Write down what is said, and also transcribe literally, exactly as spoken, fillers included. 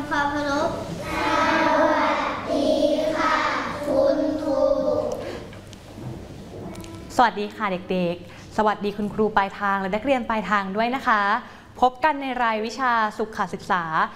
ความเคารพสวัสดีค่ะคุณครูสวัสดีค่ะเด็กๆสวัสดีคุณครูปลายทางและนักเรียนปลายทางด้วยนะคะพบกันในรายวิชาสุขศึกษา